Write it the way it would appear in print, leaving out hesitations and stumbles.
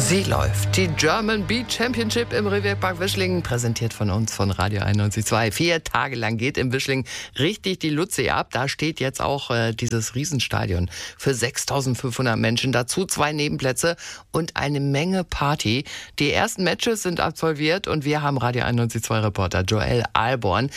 Sie läuft. Die German Beat Championship im Rehwegpark Wischlingen, präsentiert von uns von Radio 91.2. 4 Tage lang geht im Wischling richtig die Luzi ab. Da steht jetzt auch dieses Riesenstadion für 6.500 Menschen. Dazu 2 Nebenplätze und eine Menge Party. Die ersten Matches sind absolviert und wir haben Radio 91.2 Reporter Joel Alborn